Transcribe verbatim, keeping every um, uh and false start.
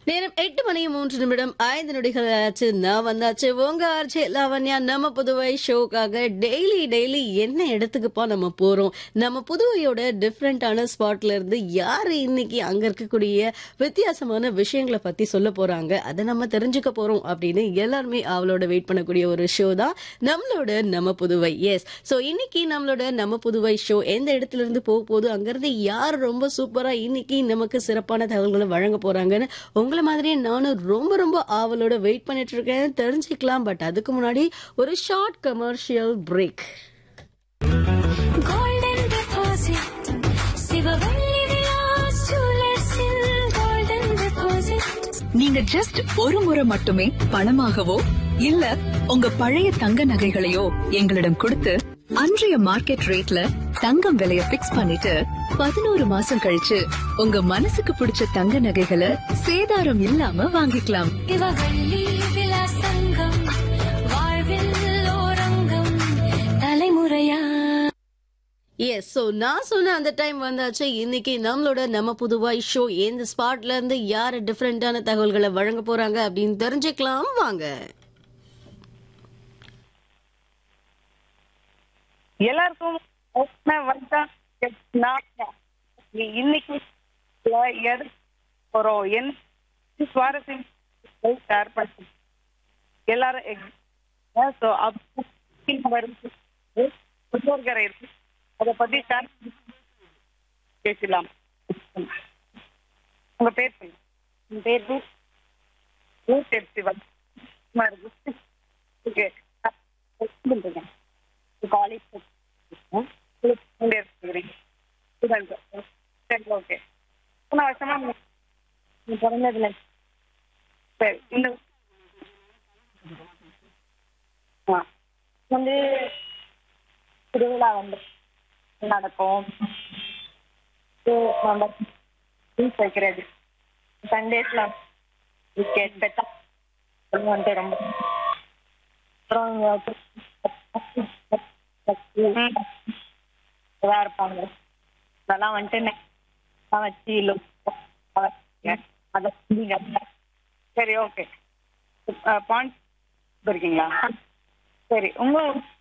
நேரம் எட்டு மணி மூன்று நிமிடம் ஐந்து நொடிகள் ஆச்சு. நான் வந்தாச்சு உங்க ஆர்ஜே லாவண்யா. நம்ம புதுவை ஷோக்காக டெய்லி டெய்லி என்ன இடத்துக்குப்பா நம்ம போறோம், நம்ம புதுவையோட டிஃப்ரெண்டான ஸ்பாட்ல இருந்து யாரு இன்னைக்கு அங்க இருக்கக்கூடிய வித்தியாசமான விஷயங்களை பத்தி சொல்ல போறாங்க, அதை நம்ம தெரிஞ்சுக்க போறோம் அப்படின்னு எல்லாருமே அவளோட வெயிட் பண்ணக்கூடிய ஒரு ஷோ தான் நம்மளோட நம்ம புதுவை. எஸ், ஸோ இன்னைக்கு நம்மளோட நம்ம புதுவை ஷோ எந்த இடத்துல இருந்து போக போகுது, அங்கிருந்து யார் ரொம்ப சூப்பரா இன்னைக்கு நமக்கு சிறப்பான தகவல்களை வழங்க போறாங்கன்னு உங்களை மாதிரியே நானும் ரொம்ப ரொம்ப ஆவலோட வெயிட் பண்ணிட்டு இருக்கேன். தெரிஞ்சுக்கலாம். பட் அதுக்கு முன்னாடி ஒரு short commercial break. Golden deposit, Sivavalli Vilas ஜுவல்லர்ஸில் golden deposit. நீங்க ஜஸ்ட் ஒரு முறை மட்டுமே பணமாகவோ இல்ல உங்க பழைய தங்க நகைகளையோ எங்களிடம் கொடுத்து அன்றைய மார்க்கெட் ரேட்ல தங்கம் விலைய பிக்ஸ் பண்ணிட்டு பதினோரு மாசம் கழிச்சு உங்க மனசுக்கு பிடிச்ச தங்க நகைகளை சேதாரம் இல்லாம வாங்கிக்கலாம். சிவவள்ளி விலாஸ் தங்கம், வாழ்வில் ஓரங்கம், தலைமுறையா. எஸ், ஸோ நான் சொன்ன அந்த டைம் வந்தாச்சு. இன்னைக்கு நம்மளோட நம்ம புதுவாய் ஷோ எந்த ஸ்பாட்ல இருந்து யாரு டிஃப்ரெண்டான தகவல்களை வழங்க போறாங்க அப்படின்னு தெரிஞ்சுக்கலாம். வாங்க. எல்லாருக்கும் இன்னைக்கு எது போறோம் என்ன சுவாரஸ்யம் ஷேர் பண்ண எல்லாரும் புத்தோர்கரை இருக்கு, அதை பத்தி ஷேர் பேசலாம். உங்க பேர் உங்க பேர் காலேஜ் சரி, ஓகே. போன வருஷமா பிறந்ததுல சரி இந்த வந்து திருவிழா வந்து நடக்கும். வைக்கிறது சண்டேஸ்ல கிரிக்கெட் பெட்டா வந்துட்டு ரொம்ப அப்புறம் இருப்பாங்க. அதெல்லாம் வந்துட்டு வச்சு அதை சரி, ஓகே. பாயிண்ட் இருக்கீங்களா? சரி, உங்க